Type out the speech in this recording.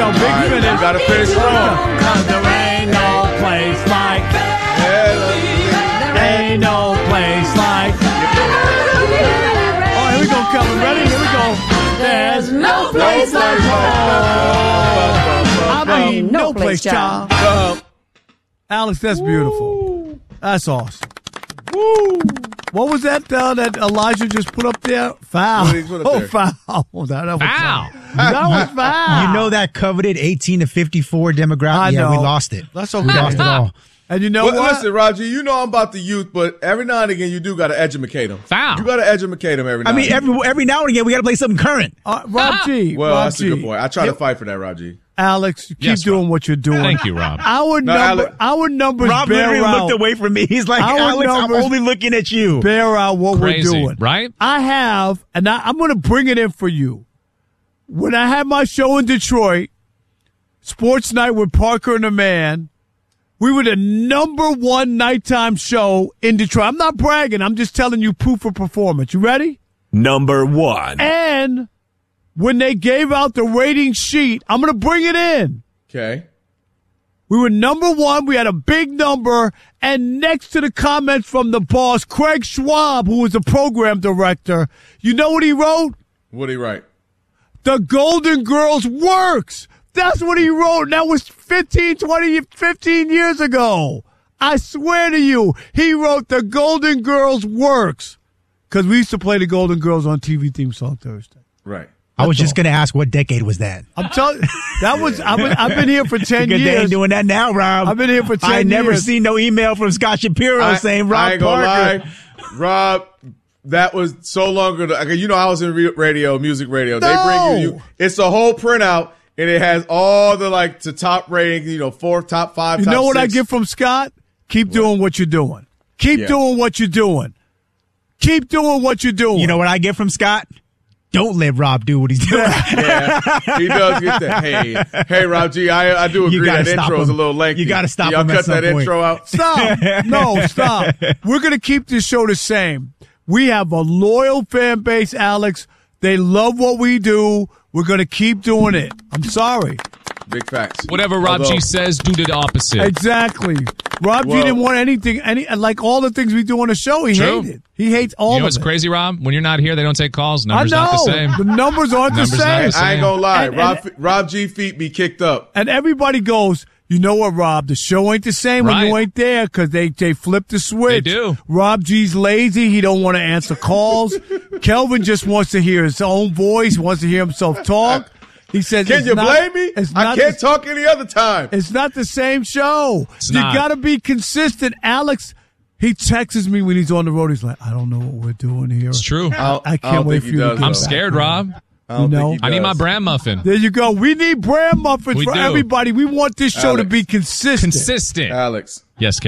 go. Big finish. You got to finish strong. Cause there ain't no place like. Ain't no place like. Oh, here we go, Kevin. Ready? Here we go. There's no place like home. I mean, no place, child. Alex, that's beautiful. That's awesome. Woo. What was that that Elijah just put up there? Foul. Foul. That was foul. That was foul. You know that coveted 18 to 54 demographic? I know. We lost it. That's okay. We lost it all. And you know what? Listen, Roger, you know I'm about the youth, but every now and again you do got to educate them. Foul. You got to educate them every now and again. every now and again we got to play something current. Rob G. Well, Rob that's G. a good point. I try to fight for that, Rob G. Alex, you keep doing what you're doing. Thank you, Rob. Our numbers Rob bear literally out. looked away from me. He's like, Alex, I'm only looking at you. Bear out what Crazy, we're doing. right? I have, and I'm going to bring it in for you. When I had my show in Detroit, Sports Night with Parker and the Man, we were the #1 nighttime show in Detroit. I'm not bragging. I'm just telling you proof of performance. You ready? #1. And when they gave out the rating sheet, I'm going to bring it in. Okay. We were #1. We had a big number. And next to the comments from the boss, Craig Schwab, who was the program director, you know what he wrote? What did he write? The Golden Girls works. That's what he wrote. And that was 15 years ago. I swear to you, he wrote The Golden Girls works. Because we used to play The Golden Girls on TV theme song Thursday. Right. I was just going to ask, what decade was that? I'm telling you, that was, I've been here for 10 Because years. they ain't doing that now, Rob. I've been here for 10 years. I never seen no email from Scott Shapiro saying Rob I ain't gonna Parker. lie. Rob, that was so long ago. You know, I was in radio, music radio. No. They bring you, it's a whole printout, and it has all the, the top ratings, top 5, You top know what 6. I get from Scott? Keep doing what you're doing. Keep doing what you're doing. Keep doing what you're doing. You know what I get from Scott? Don't let Rob do what he's doing. Yeah, he does get that. Hey, Rob G, I do agree that intro is a little lengthy. You got to stop Y'all him cut at some that point. intro out. Stop. No, stop. We're going to keep this show the same. We have a loyal fan base, Alex. They love what we do. We're going to keep doing it. I'm sorry. Big facts. Whatever Rob G says, do the opposite. Exactly. Rob G didn't want anything, like all the things we do on the show, he hated. He hates all of it. You know what's crazy, Rob? When you're not here, they don't take calls. Numbers I know. not the same. The numbers aren't the same. I ain't going to lie. Rob G feet be kicked up. And everybody goes, you know what, Rob? The show ain't the same when you ain't there because they flip the switch. They do. Rob G's lazy. He don't want to answer calls. Kelvin just wants to hear his own voice, wants to hear himself talk. He says, "Can you blame me? I can't talk any other time." It's not the same show. It's you not. got to be consistent. Alex, he texts me when he's on the road. He's like, I don't know what we're doing here. It's true. I can't wait for you to get I'm back. scared, Rob. I need my bran muffin. There you go. We need bran muffins We for do. everybody. We want this show to be consistent. Consistent. Alex. Yes, Kevin.